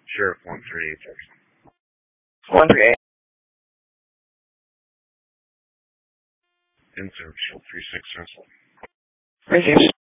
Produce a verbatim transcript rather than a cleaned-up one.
Sheriff one three eight six. one three eight. In service, three six zero seven. Received.